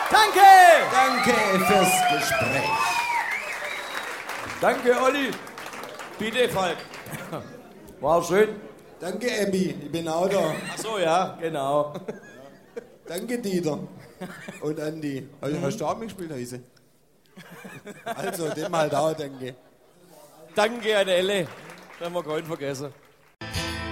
Danke! Danke fürs Gespräch. Danke, Olli. Bitte, Falk. War schön. Danke, Emmy. Ich bin auch da. Ach so, ja, genau. Danke, Dieter. Und Andi. Hast du auch mitgespielt, Heise? Also, dem halt auch danke. Danke an Elle. Das haben wir keinen vergessen.